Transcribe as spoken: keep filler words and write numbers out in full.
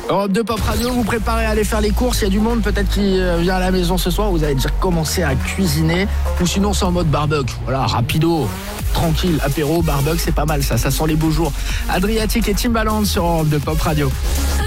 Europe deux Pop Radio, vous préparez à aller faire les courses. Il y a du monde peut-être qui vient à la maison ce soir. Vous avez déjà commencé à cuisiner. Ou sinon c'est en mode barbecue. Voilà, rapido, tranquille, apéro, barbecue, c'est pas mal ça. Ça sent les beaux jours. Adriatique et Timbaland sur Europe deux Pop Radio.